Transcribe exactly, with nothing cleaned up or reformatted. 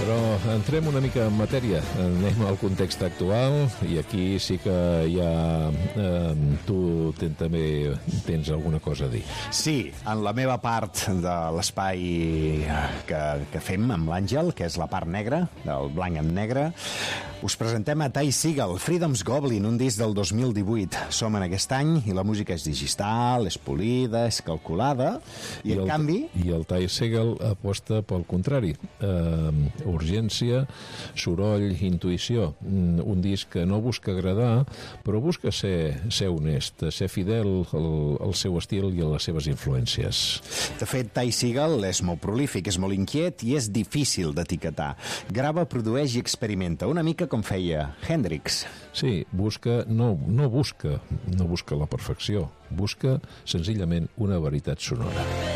Però entrem una mica en matèria, anem al context actual i aquí sí que ja eh, tu ten, també tens alguna cosa a dir. Sí, en la meva part de l'espai que, que fem amb l'Àngel, que és la part negra, del blanc amb negre, us presentem a Ty Segall, Freedom's Goblin, un disc del dos mil divuit. Som en aquest any i la música és digital, és polida, és calculada, i, I en el, canvi... I el Ty Segall aposta pel contrari. Eh, urgència, soroll, intuïció. Un disc que no busca agradar, però busca ser, ser honest, ser fidel al, al seu estil i a les seves influències. De fet, Ty Segall és molt prolífic, és molt inquiet i és difícil d'etiquetar. Grava, produeix i experimenta, una mica com feia Hendrix. Sí, busca, no, no busca, no busca la perfecció, busca senzillament una veritat sonora.